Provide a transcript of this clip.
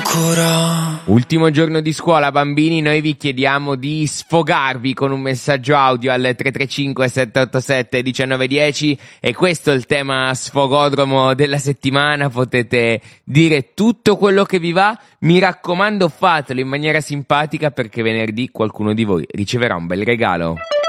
ancora. Ultimo giorno di scuola, bambini, noi vi chiediamo di sfogarvi con un messaggio audio al 335 787 1910 e questo è il tema sfogodromo della settimana. Potete dire tutto quello che vi va, mi raccomando fatelo in maniera simpatica perché venerdì qualcuno di voi riceverà un bel regalo.